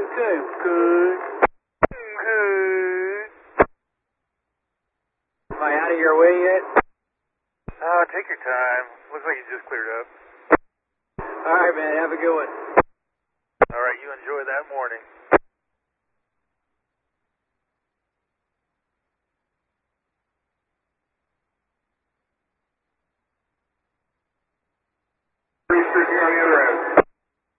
Okay, good. Am I out of your way yet? Take your time. Looks like you just cleared up. All right, man. Have a good one. All right, you enjoy that morning. On the other